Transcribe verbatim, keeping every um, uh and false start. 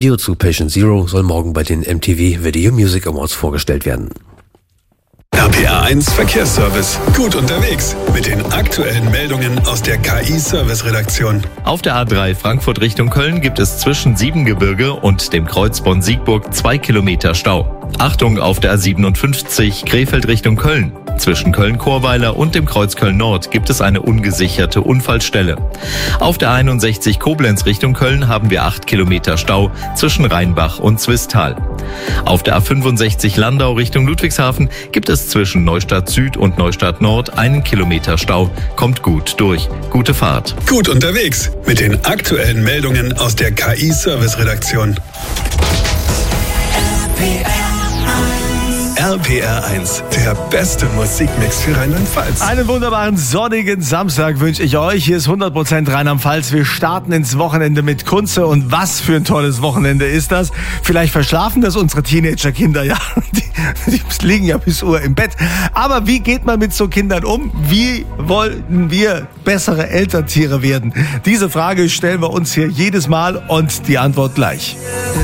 Video zu Patient Zero soll morgen bei den M T V Video Music Awards vorgestellt werden. R P R eins Verkehrsservice. Gut unterwegs mit den aktuellen Meldungen aus der K I-Service-Redaktion. Auf der A drei Frankfurt Richtung Köln gibt es zwischen Siebengebirge und dem Kreuz Bonn-Siegburg zwei Kilometer Stau. Achtung auf der A siebenundfünfzig Krefeld Richtung Köln. Zwischen Köln-Chorweiler und dem Kreuz Köln-Nord gibt es eine ungesicherte Unfallstelle. Auf der einundsechzig Koblenz Richtung Köln haben wir acht Kilometer Stau zwischen Rheinbach und Zwistal. Auf der A fünfundsechzig Landau Richtung Ludwigshafen gibt es zwischen Neustadt Süd und Neustadt Nord einen Kilometer Stau. Kommt gut durch. Gute Fahrt. Gut unterwegs mit den aktuellen Meldungen aus der K I-Service-Redaktion. R P R eins, der beste Musikmix für Rheinland-Pfalz. Einen wunderbaren sonnigen Samstag wünsche ich euch. Hier ist hundert Prozent Rheinland-Pfalz. Wir starten ins Wochenende mit Kunze. Und was für ein tolles Wochenende ist das? Vielleicht verschlafen das unsere Teenager-Kinder, ja. Die, die liegen ja bis Uhr im Bett. Aber wie geht man mit so Kindern um? Wie wollen wir bessere Elterntiere werden? Diese Frage stellen wir uns hier jedes Mal und die Antwort gleich.